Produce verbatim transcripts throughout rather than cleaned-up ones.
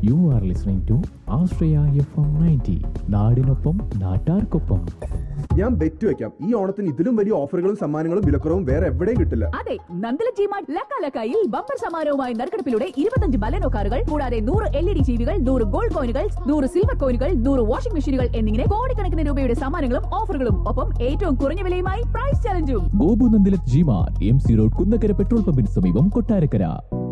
You are listening to Ashraya F M ninety. നാടിനൊപ്പം നാട്ടാർക്കൊപ്പം. ഞാൻ ബെറ്റ് വെക്കാം, ഈ ഓണത്തിന് ഇതിലും വലിയ ഓഫറുകളും സമ്മാനങ്ങളും വിലക്കുറവും വേറെ എവിടെയും കിട്ടില്ല. അതെ, നന്ദല ജിമാർട്ട് ലക്കാലക്കായിൽ ബമ്പർ സമ്മാനവുമായി നറുക്കെടുപ്പിലൂടെ ഇരുപത്തഞ്ച് ബലെനോ കാറുകൾ കൂടാതെ നൂറ് എൽ ഇ ഡി ടിവികൾ, നൂറ് ഗോൾഡ് കോയിനുകൾ, നൂറ് സിൽവർ കോയിനുകൾ, നൂറ് വാഷിംഗ് മെഷീനുകൾ എന്നിങ്ങനെ കോടിക്കണക്കിന് രൂപയുടെ സമ്മാനങ്ങളും ഓഫറുകളും ഒപ്പം ഏറ്റവും കുറഞ്ഞ വിലയുമായി price ചലഞ്ചും. Gopu Nandilath G-Mart, M C road, Kunnakkara petrol പമ്പിന് സമീപം, Kottarakkara.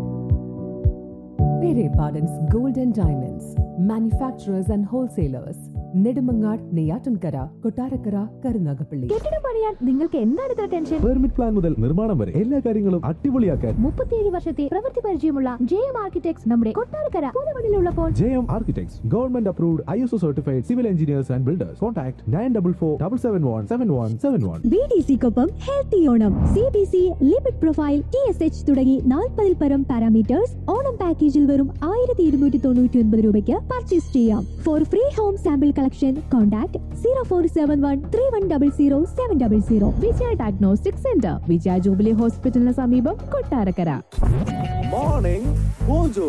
Pere Pardon's Gold and Diamonds, manufacturers and wholesalers. Nedumangad, Neyyattinkara, Kottarakkara, Karunagappally. കെട്ടിടം പണിയാൻ നിങ്ങൾക്ക് എന്താണ് ഇത്ര ടെൻഷൻ? പെർമിറ്റ് പ്ലാൻ മുതൽ നിർമ്മാണം വരെ എല്ലാ കാര്യങ്ങളും അടിപൊളിയാക്കാൻ മുപ്പത്തിയേഴ് വർഷത്തെ പ്രവൃത്തി പരിചയമുള്ള ജെ എം ആർക്കിടെക്ട്സ് നമ്മുടെ Kottarakkara പൂതമണിലുള്ളപ്പോൾ J M architects government approved I S O certified civil engineers and builders. Contact nine double four double seven one seven one seven one. B D സിക്കൊപ്പം healthy Onam, C B C, limit profile, T S H തുടങ്ങി നാൽപ്പതിൽ പരം parameters Onam പാക്കേജിൽ വെറും ആയിരത്തി ഇരുന്നൂറ്റി തൊണ്ണൂറ്റി ഒൻപത് രൂപയ്ക്ക് പർച്ചേസ് ചെയ്യാം. Four free home sample collection contact zero four seven one three one double zero seven double zero. വിജയ ഡയഗ്നോസ്റ്റിക് സെന്റർ, വിജയ ജൂബിലി ഹോസ്പിറ്റലിന് സമീപം, Kottarakkara. Morning mojo.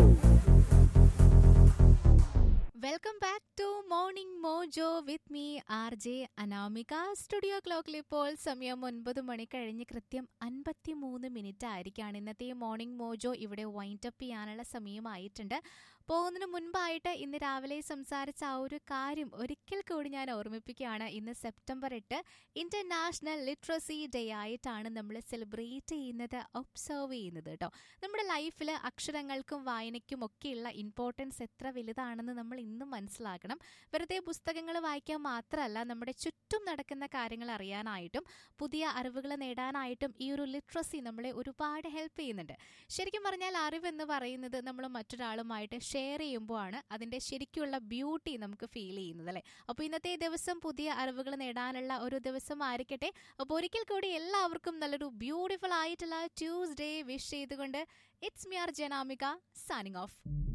Welcome back to morning mojo with me R J Anamika. Studio ക്ലോക്കിൽ ഇപ്പോൾ സമയം ഒൻപത് മണി കഴിഞ്ഞ് കൃത്യം അൻപത്തി മൂന്ന് minute ആയിരിക്കാണ്. ഇന്നത്തെ മോർണിംഗ് മോജോ ഇവിടെ വൈൻഡപ്പ് ചെയ്യാനുള്ള സമയമായിട്ടുണ്ട്. പോകുന്നതിന് മുൻപായിട്ട് ഇന്ന് രാവിലെ സംസാരിച്ച ആ ഒരു കാര്യം ഒരിക്കൽ കൂടി ഞാൻ ഓർമ്മിപ്പിക്കുകയാണ്. ഇന്ന് സെപ്റ്റംബർ എട്ട് ഇന്റർനാഷണൽ ലിറ്ററസി ഡേ ആയിട്ടാണ് നമ്മൾ സെലിബ്രേറ്റ് ചെയ്യുന്നത്, ഒബ്സർവ് ചെയ്യുന്നത് കേട്ടോ. നമ്മുടെ ലൈഫിൽ അക്ഷരങ്ങൾക്കും വായനയ്ക്കും ഒക്കെയുള്ള ഇമ്പോർട്ടൻസ് എത്ര വലുതാണെന്ന് നമ്മൾ ഇന്നും മനസ്സിലാക്കണം. വെറുതെ പുസ്തകങ്ങൾ വായിക്കാൻ മാത്രമല്ല, നമ്മുടെ ചുറ്റും നടക്കുന്ന കാര്യങ്ങൾ അറിയാനായിട്ടും പുതിയ അറിവുകൾ നേടാനായിട്ടും ഈ ഒരു ലിറ്ററസി നമ്മളെ ഒരുപാട് ഹെൽപ്പ് ചെയ്യുന്നുണ്ട്. ശരിക്കും പറഞ്ഞാൽ അറിവെന്ന് പറയുന്നത് നമ്മൾ മറ്റൊരാളുമായിട്ട് ഷെയർ ചെയ്യുമ്പോഴാണ് അതിൻ്റെ ശരിക്കുള്ള ബ്യൂട്ടി നമുക്ക് ഫീൽ ചെയ്യുന്നത് അല്ലേ. അപ്പോൾ ഇന്നത്തെ ദിവസം പുതിയ അറിവുകൾ നേടാനുള്ള ഒരു ദിവസം ആയിരിക്കട്ടെ. അപ്പോൾ ഒരിക്കൽ കൂടി എല്ലാവർക്കും നല്ലൊരു ബ്യൂട്ടിഫുൾ ആയിട്ടുള്ള ട്യൂസ്ഡേ വിഷ് ചെയ്തുകൊണ്ട് it's me R J Anamika signing off.